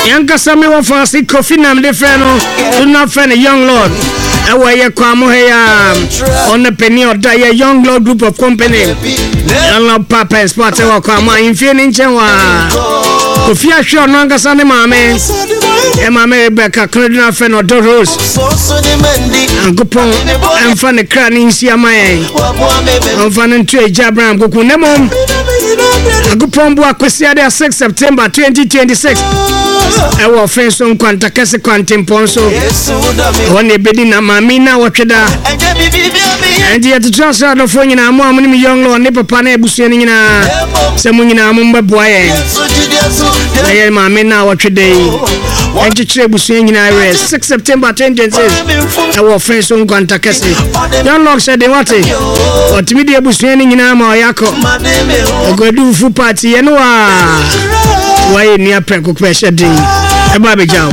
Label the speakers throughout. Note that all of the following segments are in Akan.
Speaker 1: Yanka Sami wa fancy coffee nam de friend do not friend a young lord. Away kwamo here on the penny or die a young lord group of company. Hello Papa Sport wa kwamo infinity wa. Coffee show nanga sane mame. Mame Rebecca Cardinal friend or Doros. Angupon and funny cranny in Siamae. I'm fanning to a jabram Gokunemo. Angupon Boakwesiade 6 September 2026. I will face some Quantakasi Quantum Ponso. One a bedina Mamina Wacheda. And yet to transfer the phone in a moment, young lord, Nipper Pane Busianina, Samunina Mumba Boye. I am Mamina Wacheda. And to trade Busian 6 September 2026. I will face some Quantakasi. Young Lord said they wanted. Or to media Busian in Amo Yako. I go do full party and why near Preco Pressure D. A baby jow.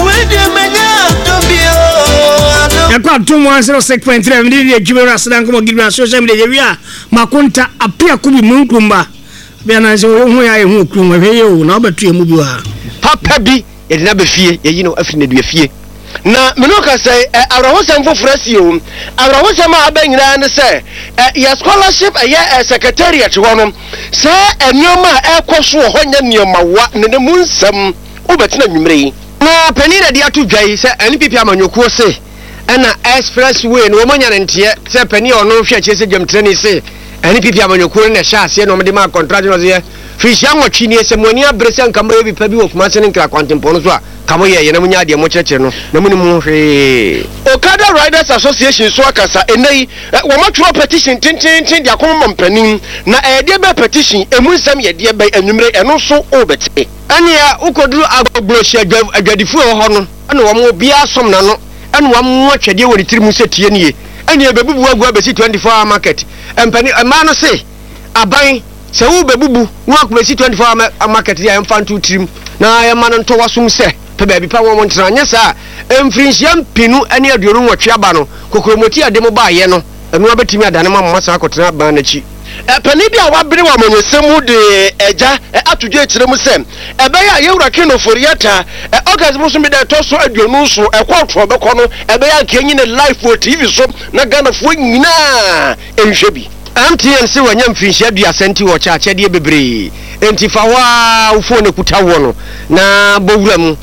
Speaker 1: I got 206.3 million Jumeras and come give us social media. Makunta appear could be Munkumba. Biana so where I won't come with you, no but you move.
Speaker 2: Papa B, it never fear, you know, if you fear. Na Minoka say, I was some for Fresio. I was some bang and say, your scholarship a year as secretariat to one. Say, and your ma air question when you're my what in the moon some Ubetina Mumri. No, Penina dear to Jay, say, and people on your course say, and expressway, no money and tear, say Penny or no share chasing them training say, and people on your course, and shall say no demand contract was here. Fish young or Chini, some money, Bressan, come baby, Pebby of Martin and Quantum Ponzoa. Come here, Yenamunia, the Mochacheno, Namunimu. Okada Riders Association, Swakasa, and they were much more petition, Tintin, their common penning, na a dear petition, a Musam, a dear by enumerate, and also Obet. And ya, Ukodu Agosha gave a Gadifu honor, and one more beer some nano, and one more Chadia with the Trimuset, and your baby will go to 24-hour market, and Penny a man say, a buying. So babu work me 24-hour market here and fan to trim. Now I am man to wasum say baby power one tranya sa emfrinsiam pinu ene adurun watwabano kokromoti ademo ba ye no enu abetimi adanema masa akotena ban nachi pani bia wabere wa monyesemu de eja atudwe ekiremu sem ebe ya yewura kino foriata August musu me de toso aduonu so ekwoto beko no ebe ya kenyi ne live for TV so na Ghana fo nyina enhwebi MTN se wanya mfinhia dua senti wo chache de bebre entifa wa ufo ne kuta wo no na bowura mu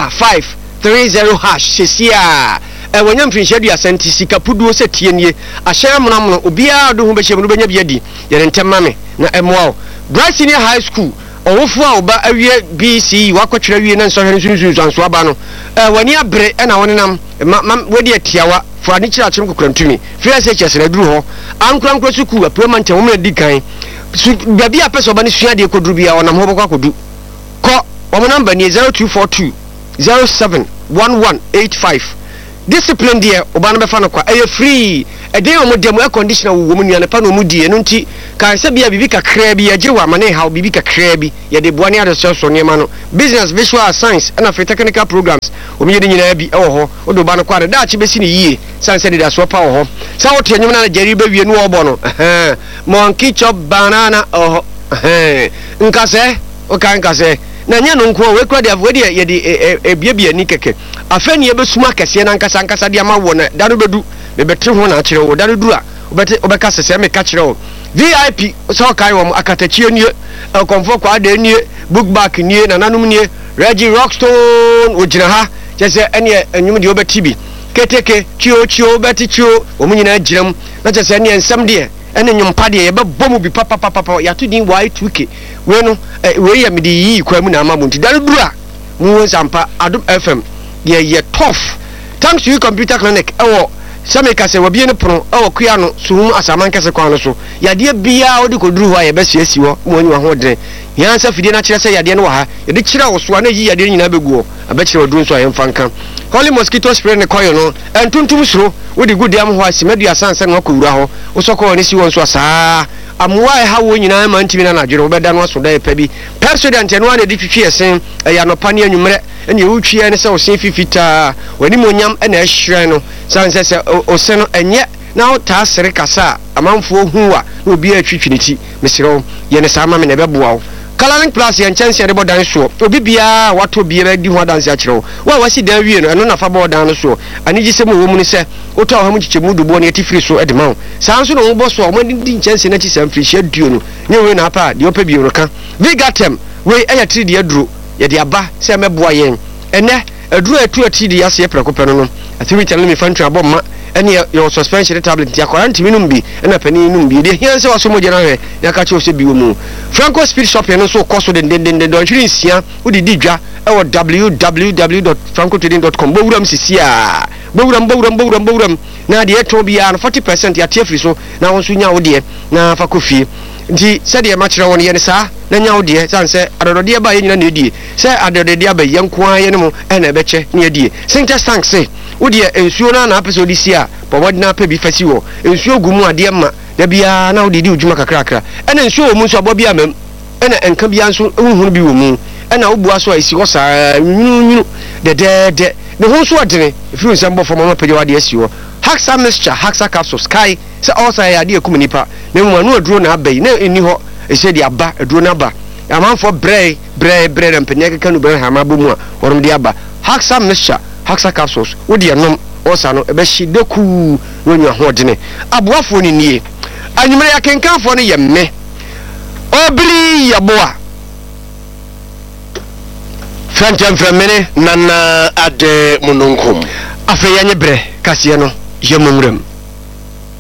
Speaker 2: *530# sesia wanya mfinhia dua senti sikapuduo se tienie ahya monamno obia do ho behye mu benya biadi ye ntema me na emwa Bright Senior High School owofo a oba awie BC wakotwera wie na nsohwe nsunsun anso aba no wani abre na wonenam wedi atiawa for ani kira chim kokrantumi FSHS na duru ho ankran suku apement wo me dikan babi apeso oba ne sua de koduru bia onam ho bokwa kodu ko wo number ni 0242 071185 discipline there oba no befa no kwa free eden o modem air conditioner wo mu nuane pa no mu die no nti kan se bia bibi kakra bi agye wa mane ha bibi kakra bi ye de boane ade so nema no business visual science and technical programs o mi ye nyina bi ewo ho o do ba no kwa da chi besi ni yie san se de so pa wo ho sa wo te nyum na jari ba wie no obo no monkey chop banana nka se o kan ka se na nya no nko we kwa de we de ye de bia ni keke afani ye besuma kese na nkasa de ama wo na da no bedu me betre ho na akire wo da no dura obeka sese me ka kire wo VIP so kai wo akatachie nie komfo kwa de nie book back nie na nanum nie Reggie Rockstone ojina ha jese ene enyum de obetibi keteke chio beti chio wo munyina giram na jese ene ensam de ene nyumpa de ye bebomu bi papa ya to din Y2K we no we ya me de yi kwa mu na amamu nti da no dura mu sampa Adum FM ye tough thanks to you computer clinic Sameka se wabie ne pono kuya no suhum asaman kese kwa no so yade bia odi koduru ho ya besiasi wo mo anyi ho den yansa fidie na kire se yade no ha yade kire wo so na yi yade nyina beguo abekire oduru so ayemfa nkan holy mosquito spray ne koyo no entuntum suro wodi gudiam ho asimadu asanse no akowura ho usoko ne si won so saa amwa ha wo nyina ma ntimi na adwere obeda no so da epa bi president eno ane di twitwe esen ya no pane anwumre ene wutwie ne se o sen fifita wani monyam ene ahire no sanse se o se no enye na o ta sere kasa amanfo hu a obi atwitwe ne ti mesiro ye ne sama me ne beboa Coloring Plus and chance at about dance show. Obibia, what to be a di one dance at you. Well, was it there? And none of about dance show. And it is a woman say, Ota, how much you do bonnet free so at the mount. Sounds no boss or when didn't chance in it and free shed dune. You win up the open bureaucrat. They got them. Way a 3 year drew. Yet the abba, Sam Boyen. And a drew a 2 TD as a procopano. I think we tell me French about and your suspension tablet, your quarantine numbi, and a penny numbi. The here's also more general, Yakacho Sibu. Franco Speed Shop and also cost than don't you see who did Dija or www.francotrading.com. Bowram Sisia, Bowram. Now the 40% ya tier free so now on Sunya dear, now for coffee. The said the match on Yensa, then now dear, Sansa, I don't dear by any idea. Say, I don't dear by young quiet and a betcha near dear. Saint just thanks say. Would ensure an episode this year, but what not pay festival? Ensure Gumu, dear ma, there be now the do Jumaka cracker, and ensure Musa Bobiam, and Cambian soon who be woman, and now Boasso is yours, the dead, the whole sort if you resemble from Mama Pedro, you Haxa mixture, Haxa capsule, Sky, so also I idea Kumanipa, then one no drone up bay, no in you, I said the abba, a drone abba. A man for bread, and Penega can bring Hamabuma, or the abba, Haxa mixture. Haxa capsules, would you know, also, a beshi doku when you're holding it. A buffon in ye. And you may can come for a me. Oh, believe ya boa. Phantom from many, Nana at the Mononkum. After Yanibre, Cassiano, Yamum.